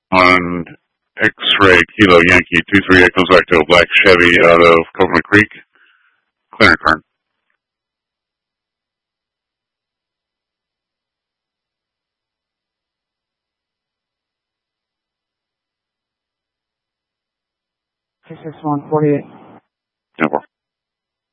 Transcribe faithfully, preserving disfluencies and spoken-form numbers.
on X-ray Kilo Yankee two three eight, comes back to a black Chevy out of Coconut Creek. Clearing current. six six one forty-eight.